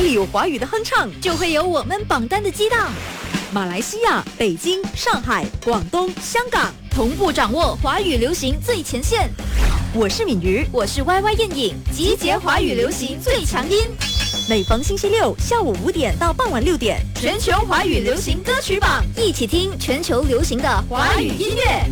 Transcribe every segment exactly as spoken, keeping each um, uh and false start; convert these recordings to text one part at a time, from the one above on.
里有华语的哼唱， 就会有我们榜单的激荡。 马来西亚、北京、上海、广东、香港同步掌握华语流行最前线。 我是敏瑜， 我是 Y Y 燕颖，集结华语流行最强音。 每逢星期六下午五点到傍晚六点， 全球华语流行歌曲榜，一起听全球流行的华语音乐。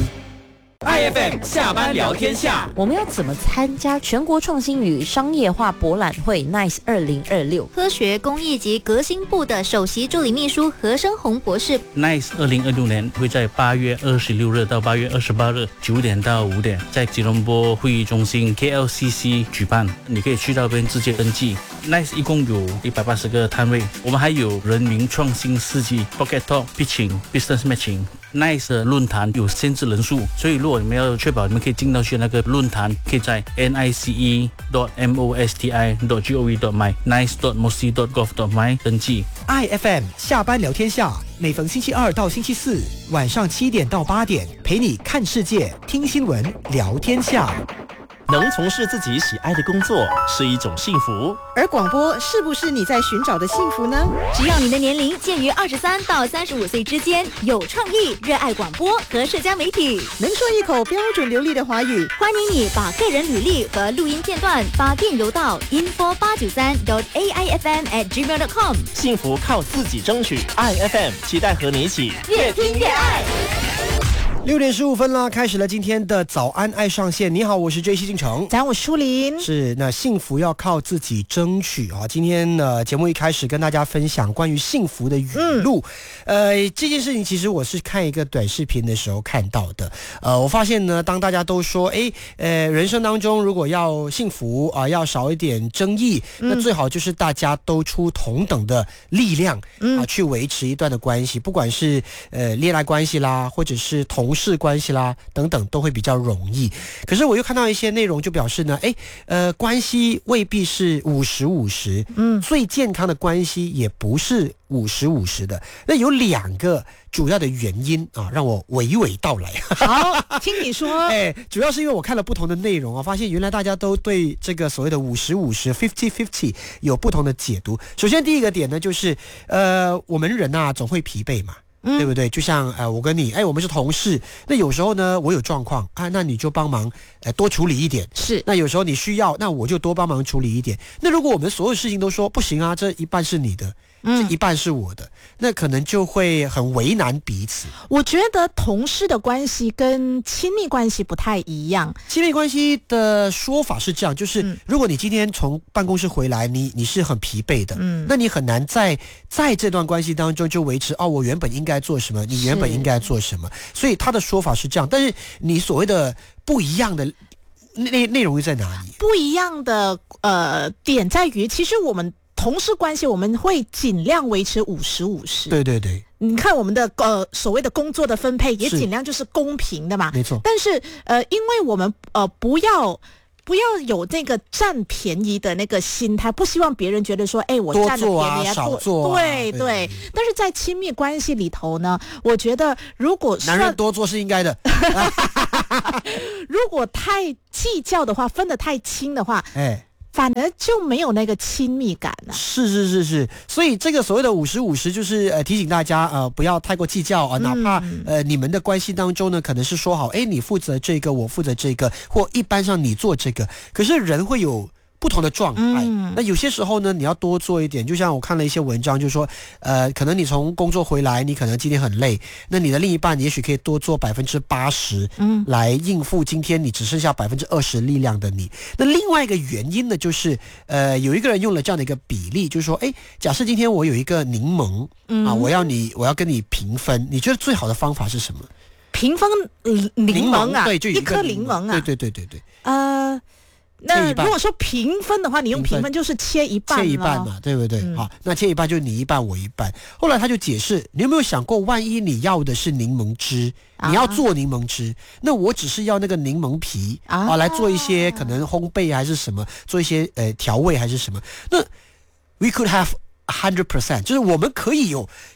I F M 下班聊天下， 我们要怎么参加全国创新与商业化博览会 N I C E 二零二六？ 科学工艺及革新部的首席助理秘书何生宏博士。 N I C E 二零二六年会在八月二十六日到八月二十八日九点到五点，在吉隆坡会议中心 K L C C 举办。你可以去到那边直接登记。N I C E 一共有一百八十个摊位，我们还有人民创新司机 Pocket Talk、Pitching、Business Matching。N I C E 的论坛有限制人数，所以如果你们要确保你们可以进到去那个论坛，可以在 N I C E dot mosti dot gov dot my N I C E dot mosti dot gov dot my 登记。 I F M 下班聊天下，每逢星期二到星期四晚上七点到八点，陪你看世界、听新闻、聊天下。 能从事自己喜爱的工作是一种幸福， 而广播是不是你在寻找的幸福呢？ 只要你的年龄介于二十三到三十五岁之间，有创意，热爱广播和社交媒体， 能说一口标准流利的华语， 欢迎你把个人履历和录音片段发电邮到 info 八九三 dot a i f m at gmail dot com。 幸福靠自己争取。 I F M 期待和你一起越听越爱。 六点十五分啦，开始了今天的早安爱上线。你好，我是 J C 进城， 咱我舒林。 是，那幸福要靠自己争取啊。今天呢，节目一开始跟大家分享关于幸福的语录。嗯、呃，这件事情其实我是看一个短视频的时候看到的。呃，我发现呢，当大家都说，哎，呃，人生当中如果要幸福啊、呃，要少一点争议，嗯、那最好就是大家都出同等的力量啊、呃，去维持一段的关系，不管是呃恋爱关系啦，或者是同事关系啦等等，都会比较容易。可是我又看到一些内容就表示呢，哎，呃，关系未必是五十五十，嗯，最健康的关系也不是五十五十的。那有两个主要的原因啊，让我娓娓道来。 好，听你说。 哎，主要是因为我看了不同的内容啊，发现原来大家都对这个所谓的五十五十 fifty fifty 有不同的解读。首先第一个点呢，就是呃，我们人啊总会疲惫嘛。嗯、对不对？就像呃，我跟你，哎，我们是同事，那有时候呢，我有状况啊，那你就帮忙，呃，多处理一点。 是。 那有时候你需要，那我就多帮忙处理一点。那如果我们所有事情都说不行啊，这一半是你的，嗯，这一半是我的，那可能就会很为难彼此。 我觉得同事的关系跟亲密关系不太一样。 亲密关系的说法是这样，就是、嗯、如果你今天从办公室回来，你你是很疲惫的，嗯，那你很难在在这段关系当中就维持哦，我原本应该做什么，你原本应该做什么。所以他的说法是这样，但是你所谓的不一样的内内容在哪里？ 不一样的呃点在于，其实我们同事关系我们会尽量维持五十五十。 对对对。 你看我们的呃所谓的工作的分配也尽量就是公平的嘛。 没错。 但是呃，因为我们呃不要。不要有那个占便宜的那个心态，不希望别人觉得说，哎，我占了便宜啊，少做啊，对 对, 对。但是在亲密关系里头呢，我觉得如果男人多做是应该的， 如果太计较的话，分得太清的话，哎。反而就没有那个亲密感了。 是是是是，所以这个所谓的五十五十，就是呃提醒大家呃不要太过计较啊、呃，哪怕呃你们的关系当中呢，可能是说好，哎，你负责这个，我负责这个，或一般上你做这个，可是人会有不同的状态、嗯、那有些时候呢你要多做一点，就像我看了一些文章就说呃，可能你从工作回来，你可能今天很累，那你的另一半也许可以多做百分之八十来应付今天你只剩下百分之二十力量的你。那另外一个原因呢，就是呃，有一个人用了这样的一个比例，就是说，哎，假设今天我有一个柠檬、嗯、啊，我要你我要跟你平分，你觉得最好的方法是什么？ 平分柠檬啊， 对，就一颗柠檬啊， 对对对对对， 呃。那如果说平分的话，你用平分就是切一半， 切一半嘛，对不对？嗯、好，那切一半就是你一半我一半。后来他就解释，你有没有想过，万一你要的是柠檬汁，你要做柠檬汁，那我只是要那个柠檬皮 啊, 啊来做一些可能烘焙还是什么，做一些呃调味还是什么。那 we could have one hundred percent， 就是我们可以有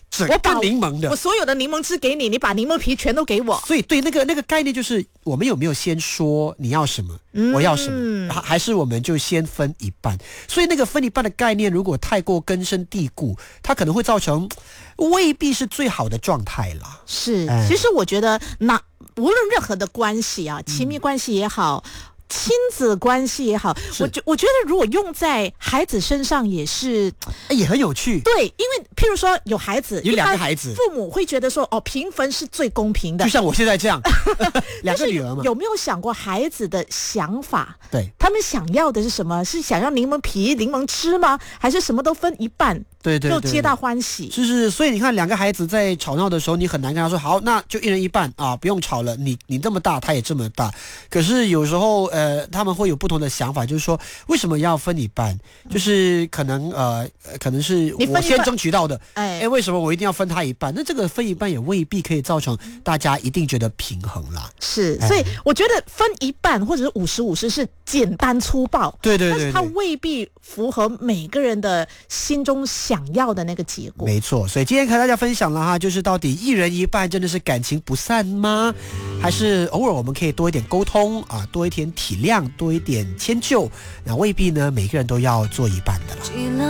整个柠檬的， 我所有的柠檬汁给你，你把柠檬皮全都给我。 所以对那个那个概念就是我们有没有先说你要什么，嗯、我要什么，还是我们就先分一半？所以那个分一半的概念如果太过根深蒂固，它可能会造成未必是最好的状态啦。 是，嗯、其实我觉得那无论任何的关系啊，亲密关系也好。嗯亲子关系也好，我觉我觉得如果用在孩子身上也是， 也很有趣。 对，因为譬如说有孩子， 有两个孩子， 父母会觉得说哦，平分是最公平的， 就像我现在这样，两个女儿嘛。 有没有想过孩子的想法？ 对， 他们想要的是什么？是想要柠檬皮、柠檬汁吗？还是什么都分一半？ 对对对， 就皆大欢喜。 是是，所以你看，两个孩子在吵闹的时候，你很难跟他说好，那就一人一半啊，不用吵了。你你这么大，他也这么大。可是有时候，呃，他们会有不同的想法，就是说，为什么要分一半？就是可能呃，可能是我先争取到的，哎哎，为什么我一定要分他一半？那这个分一半也未必可以造成大家一定觉得平衡啦。 是，所以我觉得分一半或者是五十五十是简单粗暴， 对对 对, 对， 但是它未必符合每个人的心中想要的那个结果。 没错，所以今天和大家分享了哈，就是到底一人一半真的是感情不散吗？还是偶尔我们可以多一点沟通啊，多一点体谅，多一点迁就，那未必呢每个人都要做一半的啦。